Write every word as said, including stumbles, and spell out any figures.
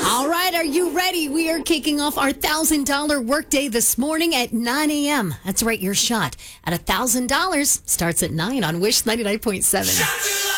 All right, are you ready? We are kicking off our one thousand dollars workday this morning at nine a.m. That's right, your shot at one thousand dollars starts at nine on Wish ninety-nine point seven.